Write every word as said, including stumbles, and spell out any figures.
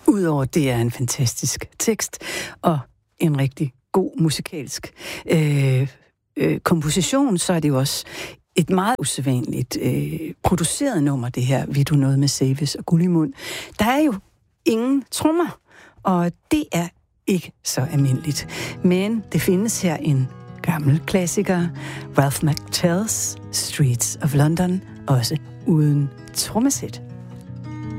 Udover det er en fantastisk tekst og en rigtig god musikalsk øh, øh, komposition, så er det jo også et meget usædvanligt øh, produceret nummer, det her Vil du noget med Seves og Gullimund. Der er jo ingen trommer, og det er ikke så almindeligt. Men det findes her en gammel klassiker, Ralph McTell's Streets of London, også uden trommesæt.